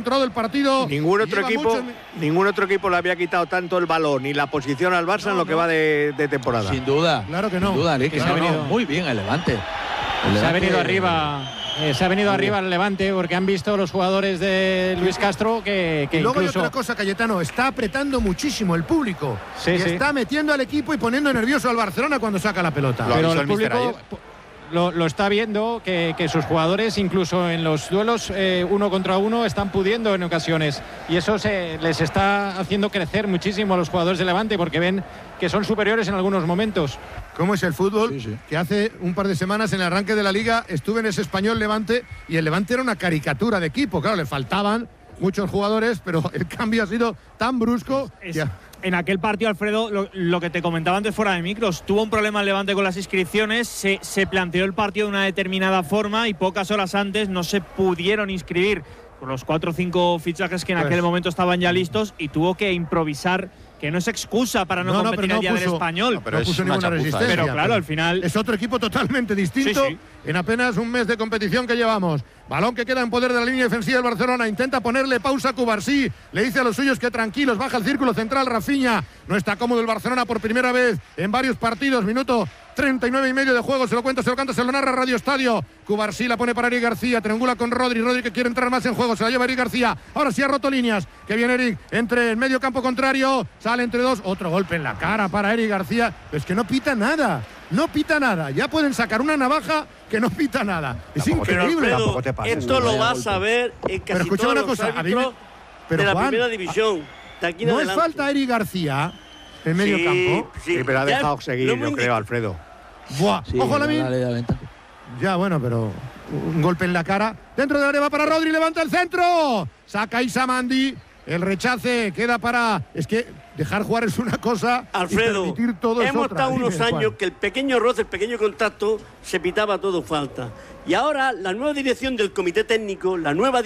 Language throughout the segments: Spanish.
controlado el partido. Ningún otro equipo le había quitado tanto el balón ni la posición al Barça en lo que va de temporada. Sin duda. Claro que no. Sin duda, que se ha venido muy bien el Levante. Se ha venido arriba. Se ha venido arriba el Levante porque han visto los jugadores de Luis Castro que y luego incluso... hay otra cosa, Cayetano, está apretando muchísimo el público. Sí, y sí. está metiendo al equipo y poniendo nervioso al Barcelona cuando saca la pelota. Pero el público lo está viendo que sus jugadores, incluso en los duelos 1 contra 1, están pudiendo en ocasiones. Y eso les está haciendo crecer muchísimo a los jugadores de Levante porque ven que son superiores en algunos momentos. ¿Cómo es el fútbol? Sí, sí. Que hace un par de semanas en el arranque de la Liga estuve en ese Español Levante y el Levante era una caricatura de equipo. Claro, le faltaban muchos jugadores, pero el cambio ha sido tan brusco. En aquel partido, Alfredo, lo que te comentaba antes fuera de micros, tuvo un problema el Levante con las inscripciones, se planteó el partido de una determinada forma y pocas horas antes no se pudieron inscribir con los 4 o 5 fichajes que en aquel momento estaban ya listos y tuvo que improvisar, que no es excusa para no competir el día del Español. Pero no puso ninguna resistencia. Pero claro, al final es otro equipo totalmente distinto. Sí, sí. En apenas un mes de competición que llevamos. Balón que queda en poder de la línea defensiva del Barcelona. Intenta ponerle pausa a Cubarsí. Le dice a los suyos que tranquilos. Baja el círculo central Rafinha. No está cómodo el Barcelona por primera vez en varios partidos. Minuto 39 y medio de juego. Se lo cuenta, se lo canta, se lo narra Radio Estadio. Cubarsí la pone para Eric García. Triangula con Rodri. Rodri que quiere entrar más en juego. Se la lleva Eric García. Ahora sí ha roto líneas. Que viene Eric entre el medio campo contrario. Sale entre dos. Otro golpe en la cara para Eric García. Pero es que no pita nada. No pita nada. Ya pueden sacar una navaja que no pita nada. Es increíble. Alfredo, esto lo vas a ver en casi todos los árbitros de la primera división. De aquí en ¿no adelante. es falta Eric García en medio campo? Sí, pero ha dejado seguir, yo creo, Alfredo. Buah. Sí, Ojo, Lamine. dale. Ya, bueno, pero un golpe en la cara. Dentro del área va para Rodri, levanta el centro. Saca Issa Mandi. El rechace queda para... Es que dejar jugar es una cosa. Alfredo, y permitir todo es hemos otra. estado unos Dime, años Juan. que el pequeño roce, el pequeño contacto, se pitaba todo falta. Y ahora la nueva dirección del comité técnico,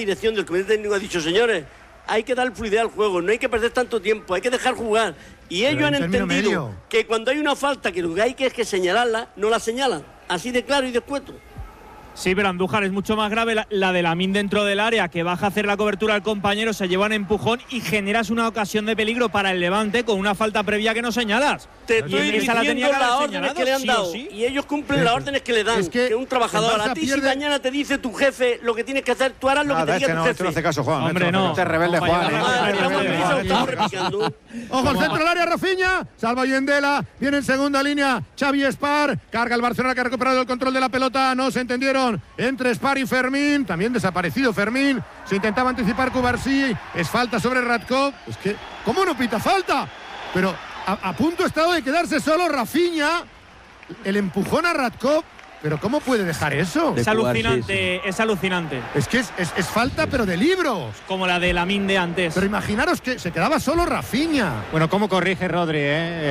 ha dicho, señores, hay que dar fluidez al juego, no hay que perder tanto tiempo, hay que dejar jugar. Y ellos han entendido que cuando hay una falta que lo que hay que es que señalarla, no la señalan. Así de claro y de escueto. Sí, pero Andújar, es mucho más grave la de Lamine dentro del área, que baja a hacer la cobertura al compañero, se lleva un empujón y generas una ocasión de peligro para el Levante con una falta previa que no señalas. Te estoy diciendo las órdenes que le han dado, sí. y ellos cumplen las órdenes que le dan, que es un trabajador. A ti si mañana te dice tu jefe lo que tienes que hacer, tú harás lo que te diga tu jefe. No hace caso, Juan. Hombre, no. Este rebelde, Juan. Estamos replicando. Ojo al centro del área, Rafinha. Salva Yendela. Viene en segunda línea Xavi Espar. Carga el Barcelona que ha recuperado el control de la pelota. No se entendieron entre Espar y Fermín. También desaparecido Fermín. Se intentaba anticipar Cubarsí. Es falta sobre Radkov. Es que, ¿cómo no pita falta? Pero a punto ha estado de quedarse solo Rafinha. El empujón a Radkov. Pero ¿cómo puede dejar eso? Es alucinante, es alucinante. Es que es falta, pero de libros. Como la de Lamine de antes. Pero imaginaros que se quedaba solo Rafinha. Bueno, ¿cómo corrige Rodri?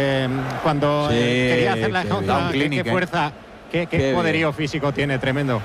Cuando quería hacer la jauja, qué fuerza, qué poderío físico tiene, tremendo.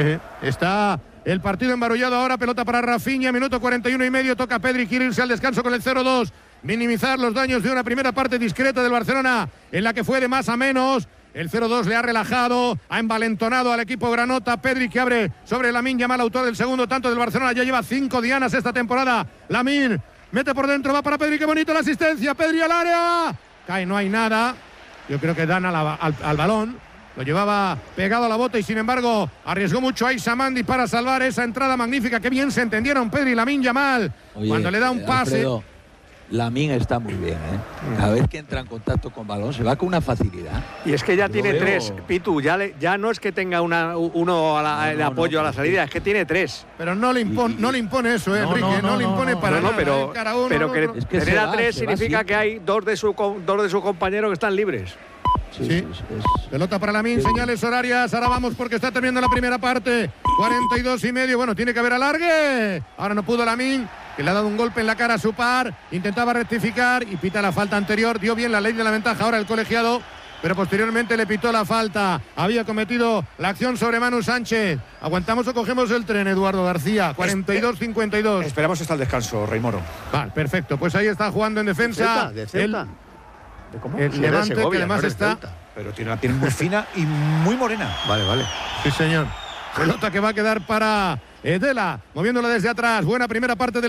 Está el partido embarullado ahora, pelota para Rafinha, minuto 41 y medio, toca Pedri, quiere irse al descanso con el 0-2, minimizar los daños de una primera parte discreta del Barcelona, en la que fue de más a menos. El 0-2 le ha relajado, ha envalentonado al equipo granota. Pedri que abre sobre Lamine Yamal, autor del segundo tanto del Barcelona. Ya lleva 5 dianas esta temporada. Lamine mete por dentro, va para Pedri, qué bonito la asistencia. Pedri al área. Cae, no hay nada. Yo creo que dan al balón. Lo llevaba pegado a la bota y sin embargo arriesgó mucho a Issa Mandi para salvar esa entrada magnífica. Qué bien se entendieron Pedri y Lamine Yamal. Oye, cuando le da un pase. Alfredo, Lamine está muy bien, Cada vez que entra en contacto con balón se va con una facilidad. Y es que ya tiene 3, Pitu, ya no es que tenga uno el apoyo a la salida, es que tiene 3. Pero no le impone eso, Enrique, no le impone para nada. Pero que tener a 3 significa que hay dos de sus compañeros que están libres. Sí. Pelota para Lamine, señales horarias. Ahora vamos porque está terminando la primera parte. 42 y medio. Bueno, tiene que haber alargue. Ahora no pudo Lamine, que le ha dado un golpe en la cara a su par. Intentaba rectificar y pita la falta anterior. Dio bien la ley de la ventaja ahora el colegiado, pero posteriormente le pitó la falta. Había cometido la acción sobre Manu Sánchez. ¿Aguantamos o cogemos el tren, Eduardo García? 42-52. Esperamos hasta el descanso, Rey Moro. Vale, perfecto. Pues ahí está jugando en defensa. ¿De Celta? ¿De cómo? El Levante, Segovia, que además está... Pero tiene la piel muy fina y muy morena. Vale. Sí, señor. Pelota que va a quedar para Edela, moviéndola desde atrás. Buena primera parte del